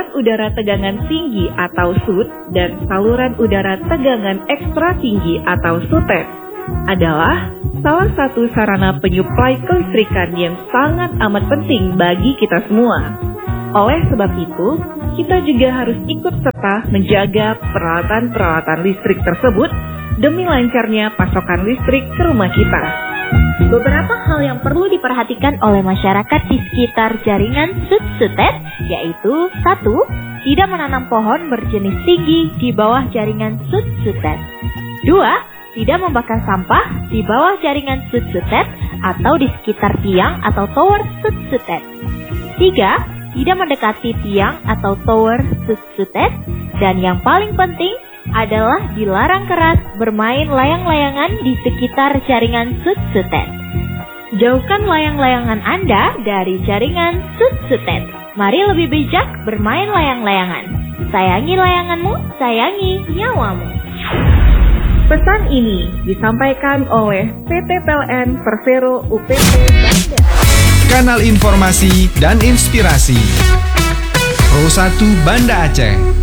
saluran udara tegangan tinggi atau SUT dan saluran udara tegangan ekstra tinggi atau SUTEK adalah salah satu sarana penyuplai kelistrikan yang sangat amat penting bagi kita semua. Oleh sebab itu, kita juga harus ikut serta menjaga peralatan-peralatan listrik tersebut demi lancarnya pasokan listrik ke rumah kita. Beberapa hal yang perlu diperhatikan oleh masyarakat di sekitar jaringan SUT-SUTEK yaitu 1. Tidak menanam pohon berjenis tinggi di bawah jaringan SUT-SUTEK. 2. Tidak membakar sampah di bawah jaringan SUT-SUTEK atau di sekitar tiang atau tower SUT-SUTEK. 3. Tidak mendekati tiang atau tower SUT-SUTEK. Dan yang paling penting adalah dilarang keras bermain layang-layangan di sekitar jaringan SUT-SUTEK. Jauhkan layang-layangan Anda dari jaringan SUT-SUTEK. Mari lebih bijak bermain layang-layangan. Sayangi layanganmu, sayangi nyawamu. Pesan ini disampaikan oleh PT PLN Persero UPT Banda. Kanal informasi dan inspirasi Pro 1 Banda Aceh.